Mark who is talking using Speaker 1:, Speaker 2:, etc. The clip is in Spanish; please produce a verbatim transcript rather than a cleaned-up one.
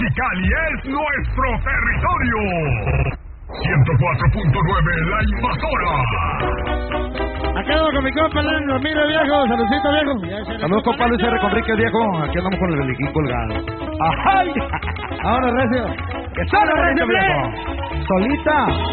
Speaker 1: Mexicali es nuestro territorio. ciento cuatro punto nueve La Invasora.
Speaker 2: Acá vamos con mi compa Leandro, mira viejo, saludcito viejo.
Speaker 3: Saludos compa Luis R. Conrique viejo, aquí andamos con el reliquín colgado. ¡Ajay!
Speaker 2: Ahora recio.
Speaker 3: ¡Que sale recio viejo! Solita.